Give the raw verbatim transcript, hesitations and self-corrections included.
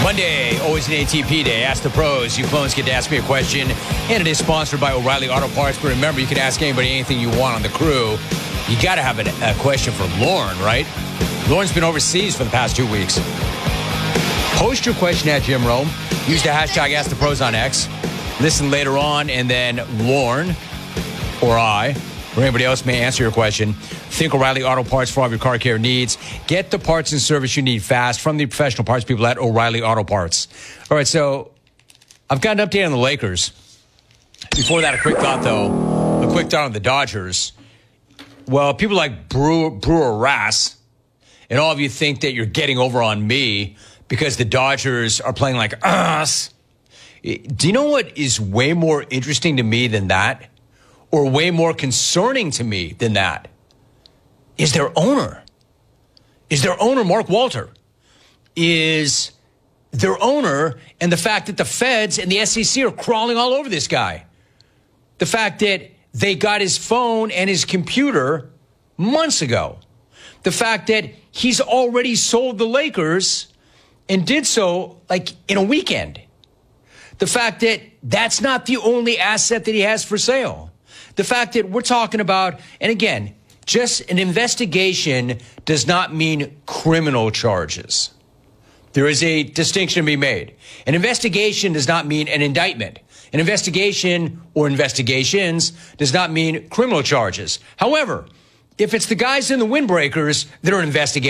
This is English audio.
Monday, always an A T P day. Ask the pros. You phones get to ask me a question. And it is sponsored by O'Reilly Auto Parts. But remember, you can ask anybody anything you want on the crew. You got to have a, a question for Lauren, right? Lauren's been overseas for the past two weeks. Post your question at Jim Rome. Use the hashtag Ask the Pros on X. Listen later on, and then Lauren or I or anybody else may answer your question. Think O'Reilly Auto Parts for all of your car care needs. Get the parts and service you need fast from the professional parts people at O'Reilly Auto Parts. All right, so I've got an update on the Lakers. Before that, a quick thought, though. A quick thought on the Dodgers. Well, people like Brewer, Brewer Rass, and all of you think that you're getting over on me because the Dodgers are playing like us. Do you know what is way more interesting to me than that? Or way more concerning to me than that? Is their owner. Is their owner Mark Walter. Is their owner and the fact that the feds and the S E C are crawling all over this guy. The fact that they got his phone and his computer months ago. The fact that he's already sold the Lakers and did so like in a weekend. The fact that that's not the only asset that he has for sale. The fact that we're talking about, and again, just an investigation does not mean criminal charges. There is a distinction to be made. An investigation does not mean an indictment. An investigation or investigations does not mean criminal charges. However, if it's the guys in the windbreakers that are investigating,